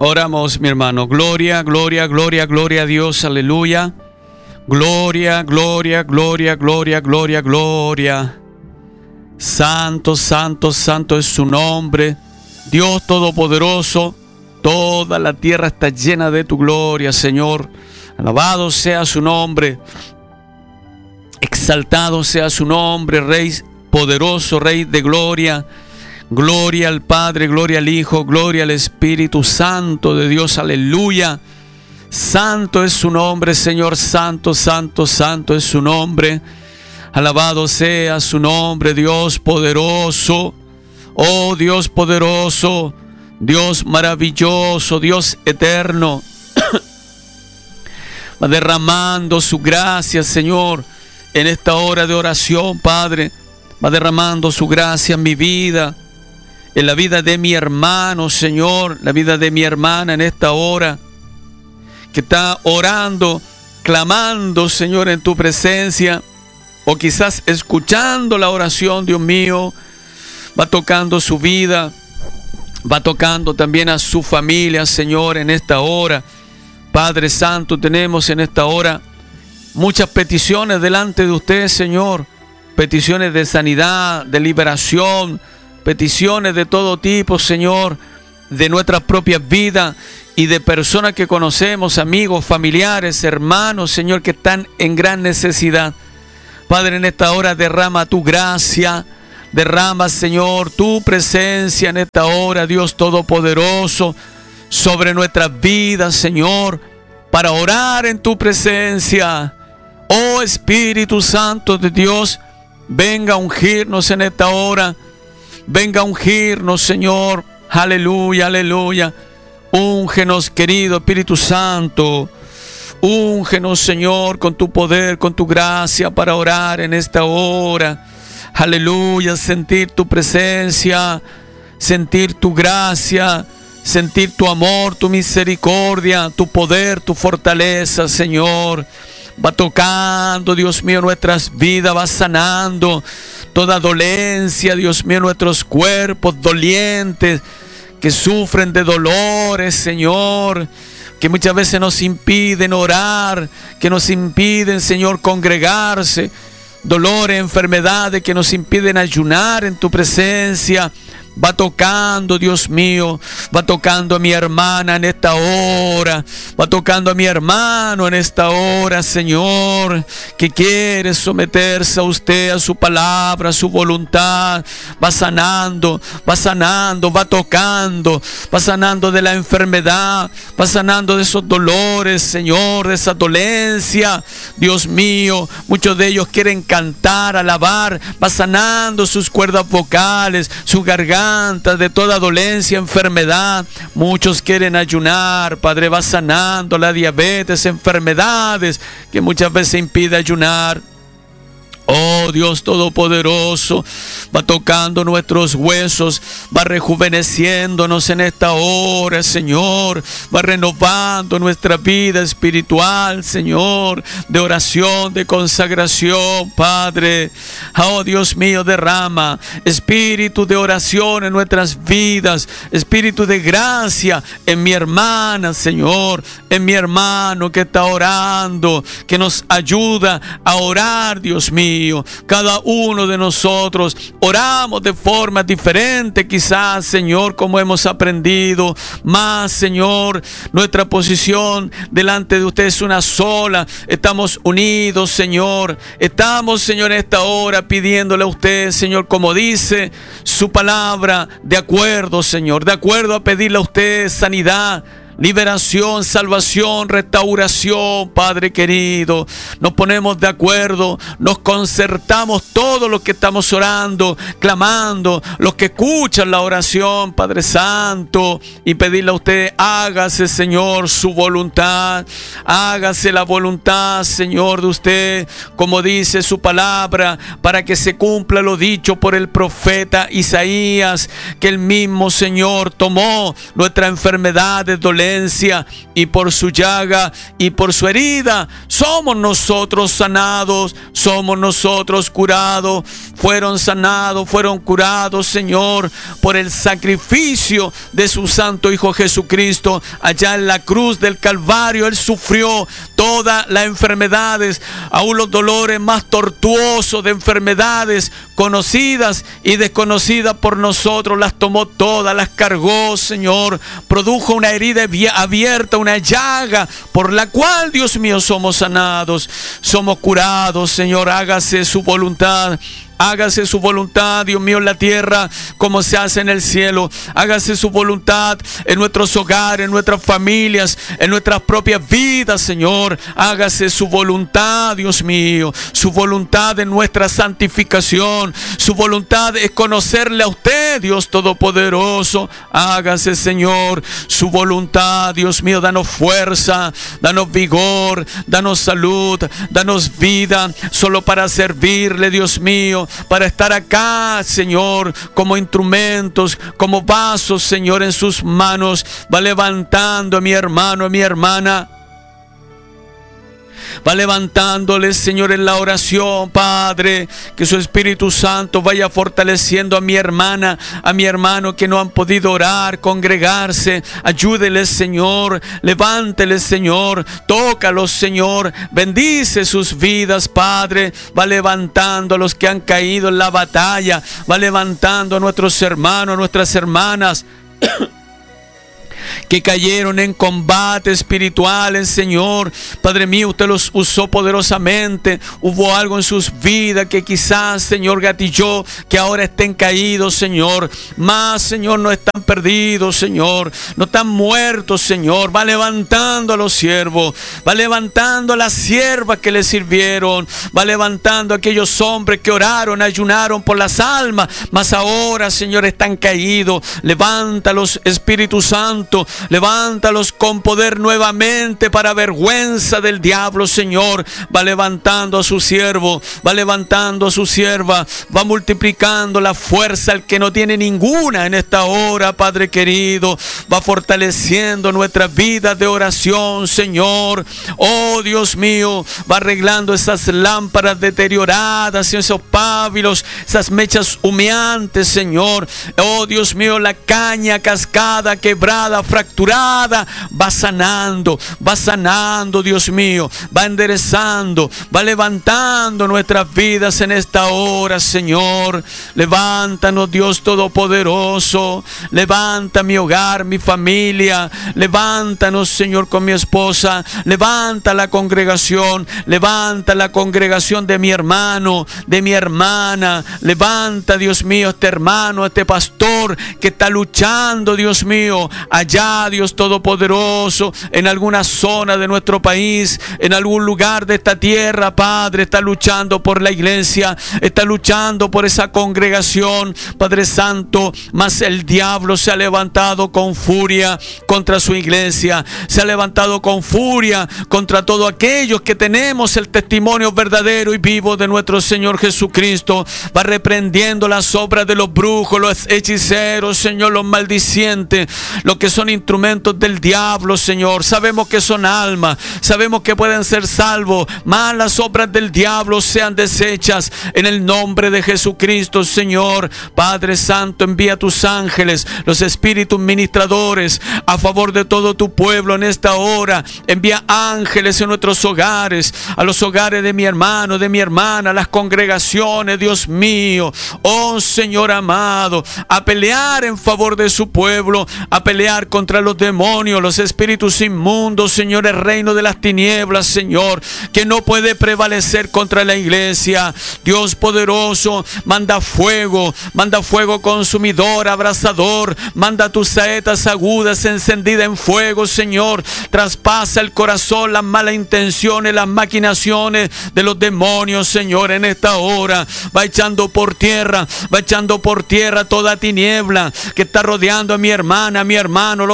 Oramos, mi hermano. Gloria, gloria, gloria, gloria a Dios. Aleluya. Gloria, gloria, gloria, gloria, gloria, gloria. Santo, santo, santo es su nombre. Dios Todopoderoso, toda la tierra está llena de tu gloria, Señor. Alabado sea su nombre. Exaltado sea su nombre, Rey poderoso, Rey de gloria. Gloria al Padre, gloria al Hijo, gloria al Espíritu Santo de Dios, aleluya. Santo es su nombre, Señor, santo, santo, santo es su nombre. Alabado sea su nombre, Dios poderoso. Oh Dios poderoso, Dios maravilloso, Dios eterno. Va derramando su gracia, Señor, en esta hora de oración, Padre. Va derramando su gracia en mi vida, en la vida de mi hermano, Señor, la vida de mi hermana en esta hora, que está orando, clamando, Señor, en tu presencia, o quizás escuchando la oración, Dios mío. Va tocando su vida, va tocando también a su familia, Señor, en esta hora. Padre Santo, tenemos en esta hora muchas peticiones delante de usted, Señor. Peticiones de sanidad, de liberación, peticiones de todo tipo, Señor, de nuestras propias vidas y de personas que conocemos, amigos, familiares, hermanos, Señor, que están en gran necesidad. Padre, en esta hora derrama tu gracia, derrama, Señor, tu presencia en esta hora, Dios Todopoderoso, sobre nuestras vidas, Señor, para orar en tu presencia. Oh Espíritu Santo de Dios, venga a ungirnos en esta hora. Venga a ungirnos, Señor. Aleluya, aleluya. Úngenos, querido Espíritu Santo. Úngenos, Señor, con tu poder, con tu gracia para orar en esta hora. Aleluya, sentir tu presencia, sentir tu gracia, sentir tu amor, tu misericordia, tu poder, tu fortaleza, Señor. Va tocando, Dios mío, nuestras vidas, va sanando toda dolencia, Dios mío, nuestros cuerpos dolientes que sufren de dolores, Señor, que muchas veces nos impiden orar, que nos impiden, Señor, congregarse, dolores, enfermedades que nos impiden ayunar en tu presencia. Va tocando, Dios mío, va tocando a mi hermana en esta hora, va tocando a mi hermano en esta hora, Señor, que quiere someterse a usted, a su palabra, a su voluntad. Va sanando, va sanando, va tocando, va sanando de la enfermedad, va sanando de esos dolores, Señor, de esa dolencia. Dios mío, muchos de ellos quieren cantar, alabar, va sanando sus cuerdas vocales, su garganta, de toda dolencia, enfermedad. Muchos quieren ayunar, Padre, va sanando la diabetes, enfermedades que muchas veces impide ayunar. Oh Dios Todopoderoso, va tocando nuestros huesos, va rejuveneciéndonos en esta hora, Señor, va renovando nuestra vida espiritual, Señor, de oración, de consagración, Padre. Oh Dios mío, derrama espíritu de oración en nuestras vidas, espíritu de gracia en mi hermana, Señor, en mi hermano que está orando, que nos ayuda a orar, Dios mío. Cada uno de nosotros oramos de forma diferente, quizás, Señor, como hemos aprendido. Más, Señor, nuestra posición delante de usted es una sola. Estamos unidos, Señor. Estamos, Señor, en esta hora pidiéndole a usted, Señor, como dice su palabra, de acuerdo, Señor, de acuerdo a pedirle a usted sanidad, liberación, salvación, restauración, Padre querido. Nos ponemos de acuerdo, nos concertamos todos los que estamos orando, clamando, los que escuchan la oración, Padre Santo, y pedirle a usted, hágase, Señor, su voluntad, hágase la voluntad, Señor, de usted, como dice su palabra, para que se cumpla lo dicho por el profeta Isaías, que el mismo Señor tomó nuestra enfermedad de dolencia, dolencia, y por su llaga y por su herida somos nosotros sanados, somos nosotros curados. Fueron sanados, fueron curados, Señor, por el sacrificio de su Santo Hijo Jesucristo. Allá en la cruz del Calvario Él sufrió todas las enfermedades, aún los dolores más tortuosos de enfermedades conocidas y desconocidas por nosotros. Las tomó todas, las cargó, Señor. Produjo una herida abierta, una llaga por la cual, Dios mío, somos sanados, somos curados. Señor, hágase su voluntad. Hágase su voluntad, Dios mío, en la tierra como se hace en el cielo. Hágase su voluntad en nuestros hogares, en nuestras familias, en nuestras propias vidas, Señor. Hágase su voluntad, Dios mío. Su voluntad en nuestra santificación. Su voluntad es conocerle a usted, Dios Todopoderoso. Hágase, Señor, su voluntad, Dios mío. Danos fuerza, danos vigor, danos salud, danos vida, solo para servirle, Dios mío. Para estar acá, Señor, como instrumentos, como vasos, Señor, en sus manos. Va levantando a mi hermano, a mi hermana. Va levantándole, Señor, en la oración, Padre. Que su Espíritu Santo vaya fortaleciendo a mi hermana, a mi hermano que no han podido orar, congregarse. Ayúdeles, Señor. Levánteles, Señor. Tócalos, Señor. Bendice sus vidas, Padre. Va levantando a los que han caído en la batalla. Va levantando a nuestros hermanos, a nuestras hermanas que cayeron en combate espirituales, Señor. Padre mío, usted los usó poderosamente. Hubo algo en sus vidas que quizás, Señor, gatilló que ahora estén caídos, Señor. Más, Señor, no están perdidos, Señor. No están muertos, Señor. Va levantando a los siervos. Va levantando a las siervas que le sirvieron. Va levantando a aquellos hombres que oraron, ayunaron por las almas. Mas ahora, Señor, están caídos. Levántalos, Espíritu Santo. Levántalos con poder nuevamente para vergüenza del diablo, Señor. Va levantando a su siervo, va levantando a su sierva, va multiplicando la fuerza al que no tiene ninguna en esta hora, Padre querido. Va fortaleciendo nuestras vidas de oración, Señor. Oh, Dios mío, va arreglando esas lámparas deterioradas y esos pábilos, esas mechas humeantes, Señor. Oh, Dios mío, la caña cascada, quebrada, fracturada, va sanando, Dios mío, va enderezando, va levantando nuestras vidas en esta hora, Señor. Levántanos, Dios Todopoderoso. Levanta mi hogar, mi familia. Levántanos, Señor, con mi esposa. Levanta la congregación. Levanta la congregación de mi hermano, de mi hermana. Levanta, Dios mío, este hermano, este pastor que está luchando, Dios mío, allá, Dios Todopoderoso, en alguna zona de nuestro país, en algún lugar de esta tierra, Padre, está luchando por la iglesia, está luchando por esa congregación, Padre Santo. Mas el diablo se ha levantado con furia contra su iglesia, se ha levantado con furia contra todos aquellos que tenemos el testimonio verdadero y vivo de nuestro Señor Jesucristo. Va reprendiendo las obras de los brujos, los hechiceros, Señor, los maldicientes, los que son instrumentos del diablo, Señor. Sabemos que son almas, sabemos que pueden ser salvos, mas las obras del diablo sean deshechas en el nombre de Jesucristo, Señor. Padre Santo, envía tus ángeles, los espíritus ministradores, a favor de todo tu pueblo en esta hora. Envía ángeles en nuestros hogares, a los hogares de mi hermano, de mi hermana, las congregaciones, Dios mío. Oh, Señor amado, a pelear en favor de su pueblo, a pelear contra los demonios, los espíritus inmundos, Señor, el reino de las tinieblas, Señor, que no puede prevalecer contra la iglesia. Dios poderoso, manda fuego consumidor, abrasador. Manda tus saetas agudas encendidas en fuego, Señor. Traspasa el corazón, las malas intenciones, las maquinaciones de los demonios, Señor, en esta hora. Va echando por tierra toda tiniebla que está rodeando a mi hermana, a mi hermano, los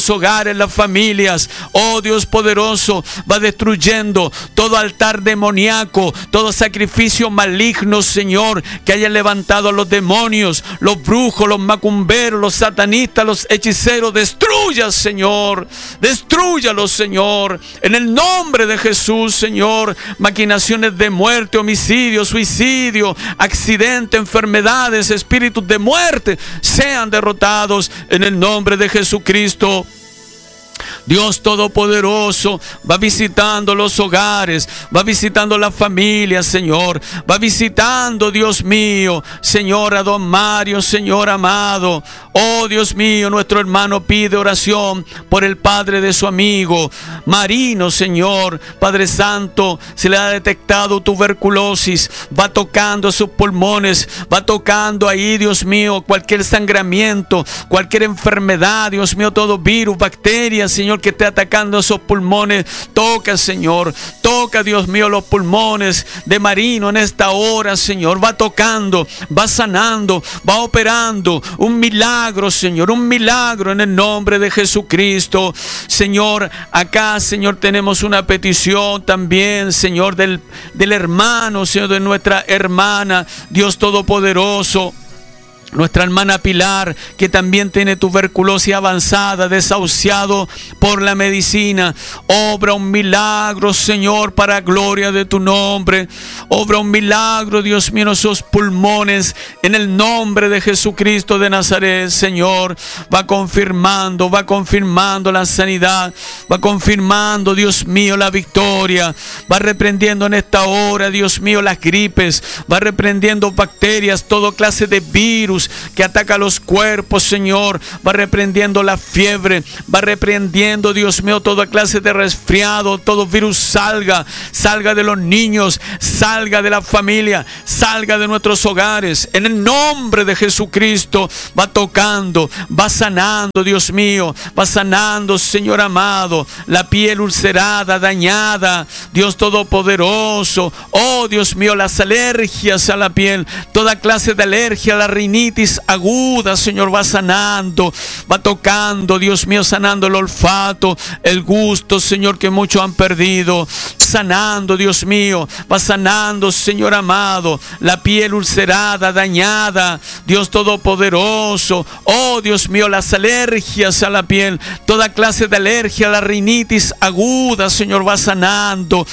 los hogares, las familias. Oh Dios poderoso, va destruyendo todo altar demoníaco, todo sacrificio maligno, Señor, que haya levantado a los demonios, los brujos, los macumberos, los satanistas, los hechiceros. Destruya, Señor, destrúyalos, Señor, en el nombre de Jesús, Señor. Maquinaciones de muerte, homicidio, suicidio, accidente, enfermedades, espíritus de muerte, sean derrotados en el nombre de Jesucristo. Dios Todopoderoso va visitando los hogares, va visitando las familias, Señor, va visitando, Dios mío, Señor, a don Mario, Señor amado. Oh Dios mío, nuestro hermano pide oración por el padre de su amigo Marino, Señor. Padre Santo, se le ha detectado tuberculosis, va tocando sus pulmones, va tocando ahí, Dios mío, cualquier sangramiento, cualquier enfermedad, Dios mío, todo virus, bacterias, Señor, que esté atacando esos pulmones. Toca, Señor, toca, Dios mío, los pulmones de Marino en esta hora, Señor. Va tocando, va sanando, va operando. Un milagro, Señor, un milagro en el nombre de Jesucristo. Señor, acá, Señor, tenemos una petición también, Señor, del hermano, Señor, de nuestra hermana, Dios Todopoderoso. Nuestra hermana Pilar, que también tiene tuberculosis avanzada, desahuciado por la medicina. Obra un milagro, Señor, para gloria de tu nombre. Obra un milagro, Dios mío, en esos pulmones, en el nombre de Jesucristo de Nazaret, Señor. Va confirmando la sanidad, va confirmando, Dios mío, la victoria. Va reprendiendo en esta hora, Dios mío, las gripes, va reprendiendo bacterias, toda clase de virus que ataca los cuerpos, Señor. Va reprendiendo la fiebre, va reprendiendo, Dios mío, toda clase de resfriado. Todo virus salga de los niños, salga de la familia, salga de nuestros hogares. En el nombre de Jesucristo, va tocando, va sanando, Dios mío, va sanando, Señor amado, la piel ulcerada, dañada, Dios Todopoderoso. Oh Dios mío, las alergias a la piel, toda clase de alergia, la rinitis aguda, Señor, va sanando, va tocando, Dios mío, sanando el olfato, el gusto, Señor, que muchos han perdido. Sanando, Dios mío, va sanando, Señor amado, la piel ulcerada, dañada, Dios Todopoderoso. Oh Dios mío, las alergias a la piel, toda clase de alergia, la rinitis aguda, Señor, va sanando.